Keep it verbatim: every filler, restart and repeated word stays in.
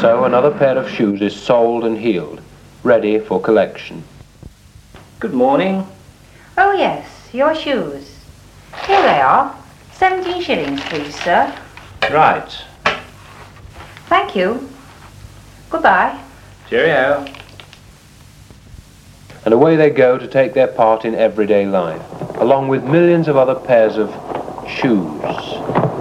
So another pair of shoes is soled and heeled, ready for collection. Good morning. Oh yes, your shoes. Here they are. Seventeen shillings, please, sir. Right. Thank you. Goodbye. Cheerio. And away they go to take their part in everyday life, along with millions of other pairs of shoes.